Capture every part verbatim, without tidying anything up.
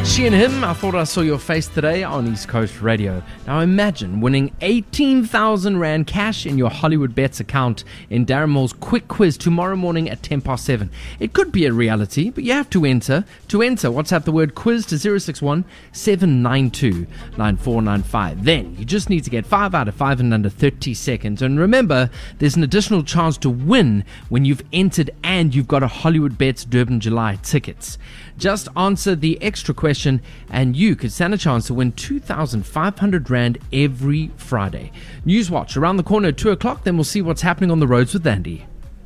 She and Him, I thought I saw your face today on East Coast Radio. Now imagine winning eighteen thousand Rand cash in your Hollywood Bets account in Darren Moore's quick quiz tomorrow morning at ten past seven. It could be a reality, but you have to enter. To enter, WhatsApp the word quiz to zero six one, seven nine two, nine four nine five. Then you just need to get five out of five in under thirty seconds. And remember, there's an additional chance to win when you've entered and you've got a Hollywood Bets Durban July tickets. Just answer the extra question and you could stand a chance to win two thousand five hundred Rand every Friday. Newswatch around the corner at two o'clock, then we'll see what's happening on the roads with Andy.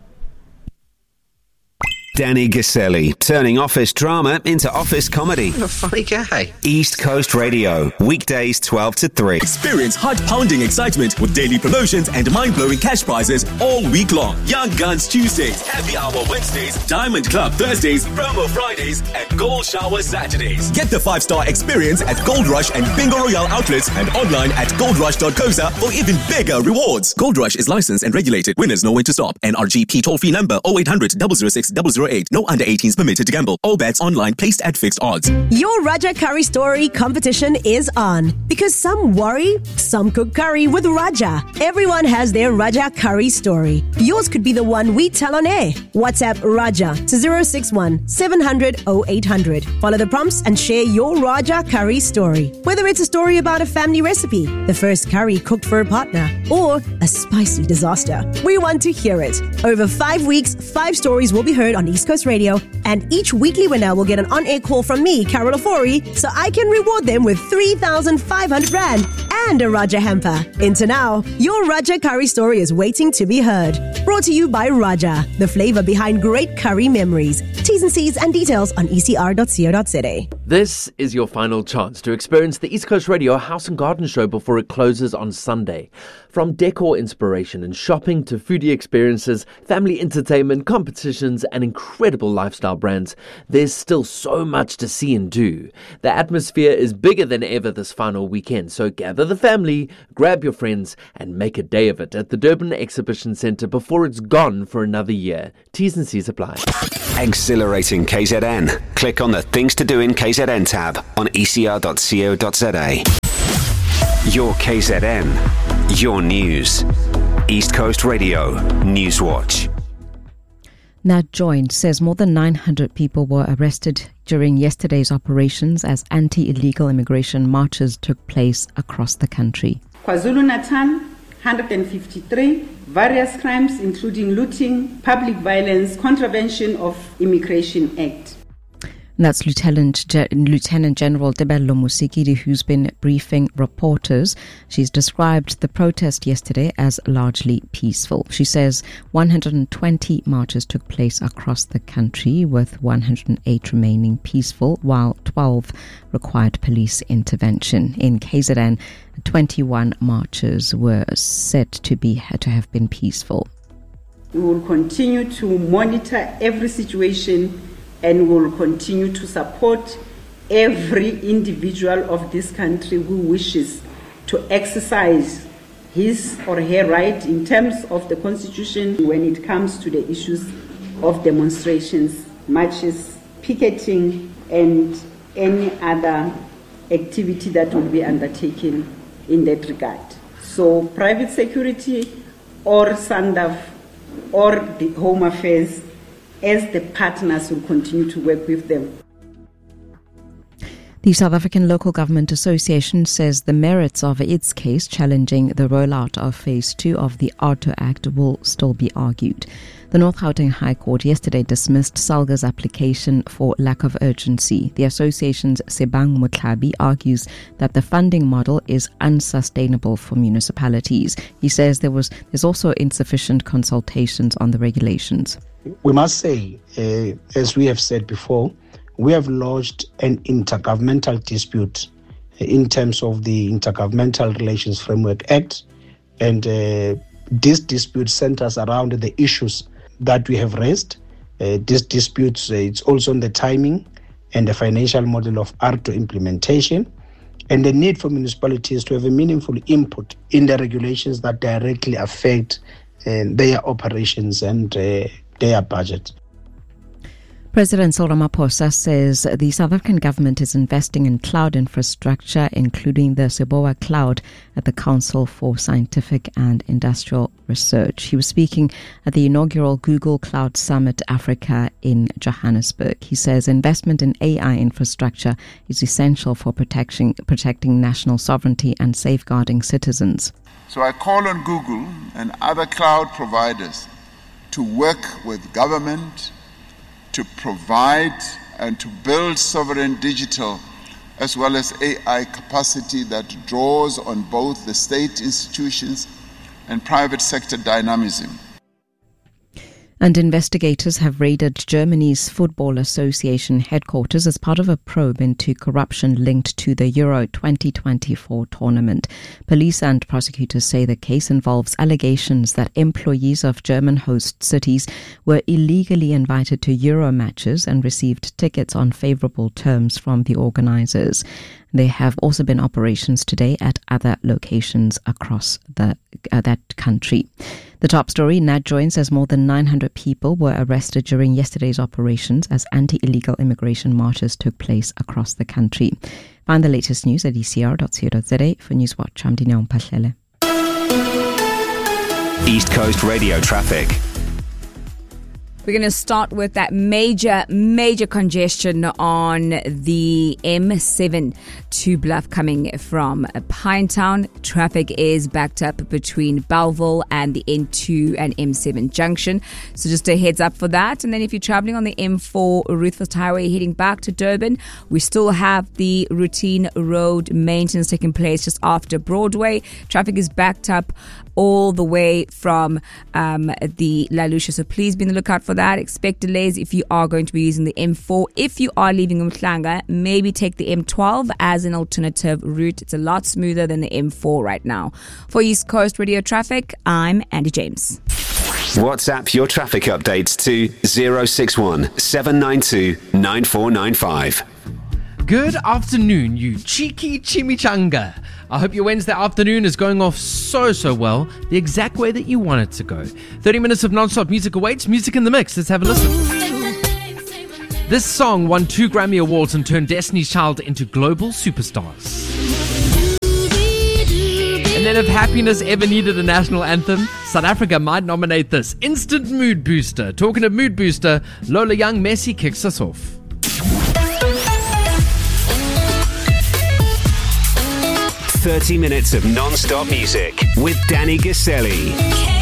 Danny Gaselli, turning office drama into office comedy. You're a funny guy. East Coast Radio, weekdays twelve to three. Experience heart-pounding excitement with daily promotions and mind-blowing cash prizes all week long. Young Guns Tuesdays, Happy Hour Wednesdays, Diamond Club Thursdays, Promo Fridays, and Gold Shower Saturdays. Get the five-star experience at Gold Rush and Bingo Royale outlets and online at gold rush dot co za for even bigger rewards. Gold Rush is licensed and regulated. Winners know when to stop. N R G P toll-free number oh eight hundred, double oh six, double oh eight. No under eighteens permitted to gamble. All bets online placed at fixed odds. Your Raja Curry Story competition is on. Because some worry, some cook curry with Raja. Everyone has their Raja Curry story. Yours could be the one we tell on air. WhatsApp Raja to zero six one, seven hundred, oh eight hundred. Follow the prompts and share your Raja Curry story. Whether it's a story about a family recipe, the first curry cooked for a partner, or a spicy disaster, we want to hear it. Over five weeks, five stories will be heard on East Coast Radio, and each weekly winner will get an on-air call from me, Carol Ofori, so I can reward them with three thousand five hundred Rand and a Raja hamper. Into now, your Raja Curry story is waiting to be heard. Brought to you by Raja, the flavor behind great curry memories. T's and C's and details on e c r dot co dot z a. This is your final chance to experience the East Coast Radio House and Garden Show before it closes on Sunday. From decor inspiration and shopping to foodie experiences, family entertainment, competitions and incredible lifestyle brands, there's still so much to see and do. The atmosphere is bigger than ever this final weekend, so gather the family, grab your friends and make a day of it at the Durban Exhibition Centre before it's gone for another year. T's and C's apply. Exhilarating K Z N. Click on the Things to Do in K Z N tab on e c r dot co dot z a. Your K Z N, your news. East Coast Radio, Newswatch. Nat Joint says more than nine hundred people were arrested during yesterday's operations as anti-illegal immigration marches took place across the country. KwaZulu-Natal, one hundred fifty-three, various crimes including looting, public violence, contravention of Immigration Act. And that's Lieutenant Ge- Lieutenant General Tebello Musikiri, who's been briefing reporters. She's described the protest yesterday as largely peaceful. She says one hundred twenty marches took place across the country, with one hundred eight remaining peaceful, while twelve required police intervention. In K Z N, twenty-one marches were said to be to have been peaceful. We will continue to monitor every situation and will continue to support every individual of this country who wishes to exercise his or her right in terms of the Constitution when it comes to the issues of demonstrations, marches, picketing, and any other activity that will be undertaken in that regard. So private security or SANDF or the Home Affairs, as the partners, will continue to work with them. The South African Local Government Association says the merits of its case challenging the rollout of Phase two of the ARTO Act will still be argued. The North Gauteng High Court yesterday dismissed SALGA's application for lack of urgency. The association's Sebang Mutlabi argues that the funding model is unsustainable for municipalities. He says there was there's also insufficient consultations on the regulations. We must say, uh, as we have said before, we have lodged an intergovernmental dispute in terms of the Intergovernmental Relations Framework Act, and uh, this dispute centers around the issues that we have raised. Uh, this dispute, uh, it's also on the timing and the financial model of ARTO implementation, and the need for municipalities to have a meaningful input in the regulations that directly affect uh, their operations and uh, their budget. President Cyril Ramaphosa says the South African government is investing in cloud infrastructure, including the Seboa Cloud, at the Council for Scientific and Industrial Research. He was speaking at the inaugural Google Cloud Summit Africa in Johannesburg. He says investment in A I infrastructure is essential for protecting, protecting national sovereignty and safeguarding citizens. So I call on Google and other cloud providers to work with government to provide and to build sovereign digital as well as A I capacity that draws on both the state institutions and private sector dynamism. And investigators have raided Germany's Football Association headquarters as part of a probe into corruption linked to the Euro twenty twenty-four tournament. Police and prosecutors say the case involves allegations that employees of German host cities were illegally invited to Euro matches and received tickets on favorable terms from the organizers. There have also been operations today at other locations across the uh, that country. The top story, Nat joins as more than nine hundred people were arrested during yesterday's operations as anti-illegal immigration marches took place across the country. Find the latest news at e c r dot co dot z a. For Newswatch, I'm Dineo Mphahlele. East Coast Radio traffic. We're going to start with that major, major congestion on the M seven to Bluff coming from Pinetown. Traffic is backed up between Bellville and the N two and M seven junction. So just a heads up for that. And then if you're traveling on the M four Ruthfest Highway heading back to Durban, we still have the routine road maintenance taking place just after Broadway. Traffic is backed up all the way from um, the La Lucia. So please be on the lookout for that. Expect delays if you are going to be using the M four. If you are leaving Umhlanga, maybe take the M twelve as an alternative route. It's a lot smoother than the M four right now. For East Coast Radio Traffic, I'm Andy James. WhatsApp your traffic updates to zero six one seven nine two nine four nine five. Good afternoon, you cheeky chimichanga. I hope your Wednesday afternoon is going off so, so well, the exact way that you want it to go. thirty minutes of non-stop music awaits, music in the mix. Let's have a listen. This song won two Grammy Awards and turned Destiny's Child into global superstars. And then if happiness ever needed a national anthem, South Africa might nominate this. Instant mood booster. Talking of mood booster, Lola Young Messi kicks us off. thirty minutes of non-stop music with Danny Gaselli.